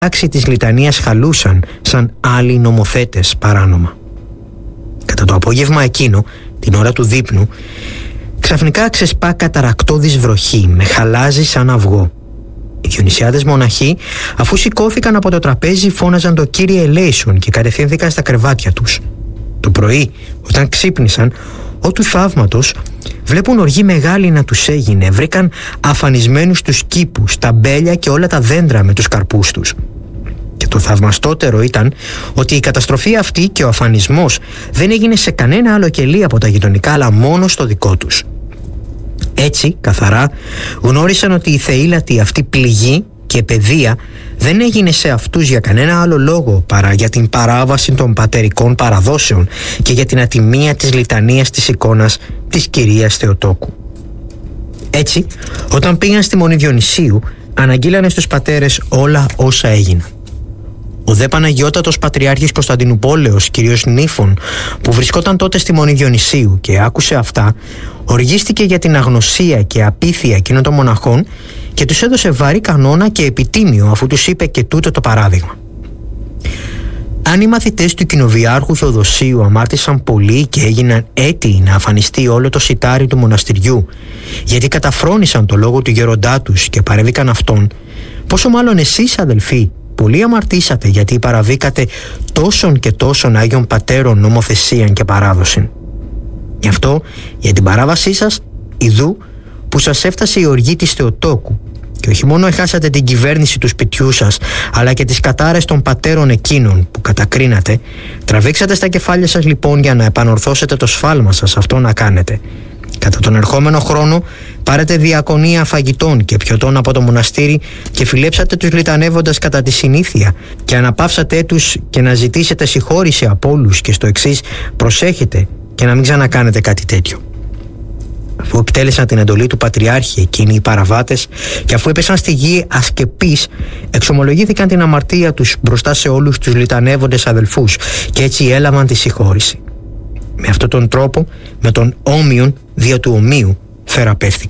πράξη της λιτανίας χαλούσαν σαν άλλοι νομοθέτες παράνομα. Κατά το απόγευμα εκείνο, την ώρα του δείπνου, ξαφνικά ξεσπά καταρακτώδης βροχή με χαλάζι σαν αυγό. Οι Διονυσιάδες μοναχοί, αφού σηκώθηκαν από το τραπέζι, φώναζαν το Κύριε ελέησον και κατευθύνθηκαν στα κρεβάτια τους. Το πρωί, όταν ξύπνησαν, ό του θαύματος, βλέπουν οργή μεγάλη να τους έγινε. Βρήκαν αφανισμένους τους κήπους, τα μπέλια και όλα τα δέντρα με τους καρπούς τους. Και το θαυμαστότερο ήταν ότι η καταστροφή αυτή και ο αφανισμός δεν έγινε σε κανένα άλλο κελί από τα γειτονικά, αλλά μόνο στο δικό τους. Έτσι, καθαρά, γνώρισαν ότι η θεήλατη αυτή πληγή και παιδεία δεν έγινε σε αυτούς για κανένα άλλο λόγο παρά για την παράβαση των πατερικών παραδόσεων και για την ατιμία της λιτανίας της εικόνας της κυρίας Θεοτόκου. Έτσι, όταν πήγαν στη Μονή Διονυσίου, αναγγείλανε στους πατέρες όλα όσα έγιναν. Ο δε Παναγιώτατος Πατριάρχης Κωνσταντινουπόλεως, κύριος Νήφων, που βρισκόταν τότε στη Μονή Διονυσίου και άκουσε αυτά, οργίστηκε για την αγνωσία και απίθεια εκείνων των μοναχών και τους έδωσε βαρύ κανόνα και επιτίμιο, αφού τους είπε και τούτο το παράδειγμα. Αν οι μαθητές του κοινοβιάρχου Θεοδοσίου αμάρτησαν πολύ και έγιναν έτοιοι να αφανιστεί όλο το σιτάρι του μοναστηριού, γιατί καταφρόνησαν το λόγο του γέροντά τους και παρέβηκαν αυτόν, πόσο μάλλον εσείς, αδελφοί, πολύ αμαρτήσατε, γιατί παραβήκατε τόσων και τόσων Άγιων Πατέρων νομοθεσίαν και παράδοσιν. Γι' αυτό, για την παράβασή σας, ιδού που σας έφτασε η οργή της Θεοτόκου, και όχι μόνο έχασατε την κυβέρνηση του σπιτιού σας, αλλά και τις κατάρες των πατέρων εκείνων που κατακρίνατε, τραβήξατε στα κεφάλια σας λοιπόν για να επανορθώσετε το σφάλμα σας αυτό να κάνετε. Κατά τον ερχόμενο χρόνο πάρετε διακονία φαγητών και πιωτών από το μοναστήρι και φιλέψατε τους λιτανεύοντας κατά τη συνήθεια και αναπαύσατε τους και να ζητήσετε συγχώρηση από όλους, και στο εξής προσέχετε και να μην ξανακάνετε κάτι τέτοιο. Αφού επιτέλεσαν την εντολή του Πατριάρχη εκείνοι οι παραβάτες και αφού έπεσαν στη γη ασκεπείς, εξομολογήθηκαν την αμαρτία τους μπροστά σε όλους τους λιτανεύοντες αδελφούς και έτσι έλαβαν τη συγχώρηση. Με αυτόν τον τρόπο, με τον όμοιον δια του ομοίου, θεραπεύτηκαν.